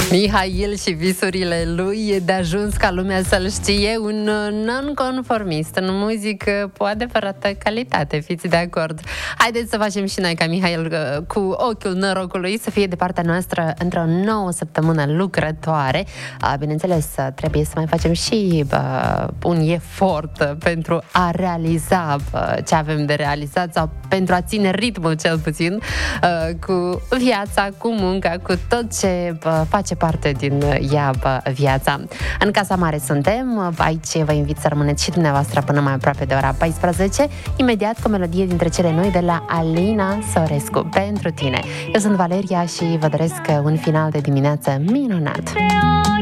Mihail și visurile lui, e de ajuns ca lumea să-l știe, un nonconformist în muzică cu adevărată calitate, fiți de acord. Haideți să facem și noi ca Mihail cu ochiul norocului, să fie de partea noastră într-o nouă săptămână lucrătoare. Bineînțeles, trebuie să mai facem și un efort pentru a realiza ce avem de realizat sau pentru a ține ritmul, cel puțin, cu viața, cu munca, cu tot ce face parte din ea, viața. În Casa Mare suntem, aici vă invit să rămâneți și dumneavoastră până mai aproape de ora 14, imediat cu o melodie dintre cele noi de la Alina Sorescu, pentru tine. Eu sunt Valeria și vă doresc un final de dimineață minunat.